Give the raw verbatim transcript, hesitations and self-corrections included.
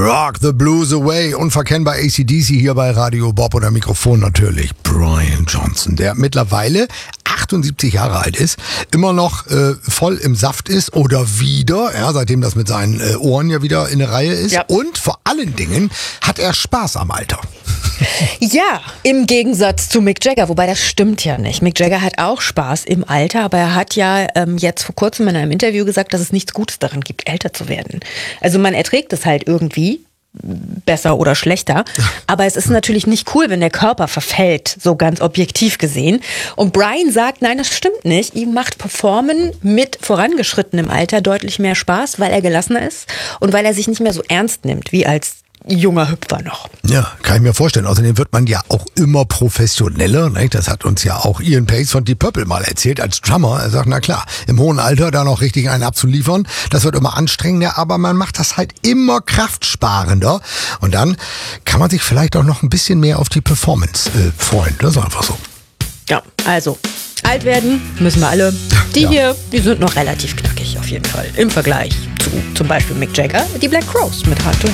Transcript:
Rock the Blues Away. Unverkennbar A C D C hier bei Radio Bob oder Mikrofon natürlich. Brian Johnson, der mittlerweile achtundsiebzig Jahre alt ist, immer noch äh, voll im Saft ist oder wieder, ja, seitdem das mit seinen äh, Ohren ja wieder in der Reihe ist. Ja. Und vor allen Dingen hat er Spaß am Alter. Ja, im Gegensatz zu Mick Jagger, wobei das stimmt ja nicht. Mick Jagger hat auch Spaß im Alter, aber er hat ja ähm, jetzt vor kurzem in einem Interview gesagt, dass es nichts Gutes daran gibt, älter zu werden. Also man erträgt es halt irgendwie, besser oder schlechter, aber es ist natürlich nicht cool, wenn der Körper verfällt, so ganz objektiv gesehen. Und Brian sagt, nein, das stimmt nicht. Ihm macht Performen mit vorangeschrittenem Alter deutlich mehr Spaß, weil er gelassener ist und weil er sich nicht mehr so ernst nimmt, wie als junger Hüpfer noch. Ja, kann ich mir vorstellen. Außerdem wird man ja auch immer professioneller. Ne? Das hat uns ja auch Ian Pace von Deep Purple mal erzählt als Drummer. Er sagt, na klar, im hohen Alter da noch richtig einen abzuliefern, das wird immer anstrengender, aber man macht das halt immer kraftsparender. Und dann kann man sich vielleicht auch noch ein bisschen mehr auf die Performance äh, freuen. Das ist einfach so. Ja, also alt werden müssen wir alle. Die Ja. hier, die sind noch relativ knackig auf jeden Fall. Im Vergleich zu zum Beispiel Mick Jagger, die Black Crowes mit Hard to